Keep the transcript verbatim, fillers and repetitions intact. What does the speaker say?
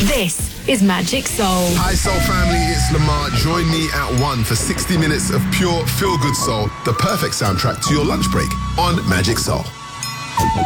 This is Magic Soul. Hi Soul family, it's Lamar. Join me at one for sixty minutes of pure feel-good soul, the perfect soundtrack to your lunch break on Magic Soul.